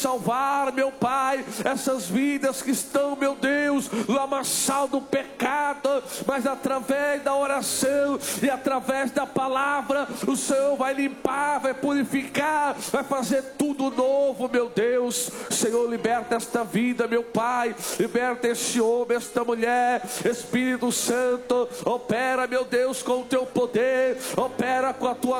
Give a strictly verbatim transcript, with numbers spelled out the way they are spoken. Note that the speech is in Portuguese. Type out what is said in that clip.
salvar, meu Pai, essas vidas que estão, meu Deus, lamaçal do pecado, mas através da oração e através da palavra, o Senhor vai limpar, vai purificar, vai fazer tudo novo, meu Deus. Senhor, liberta esta vida, meu Pai, liberta este homem, esta mulher. Espírito Santo, opera, meu Deus, com o teu poder, opera com a tua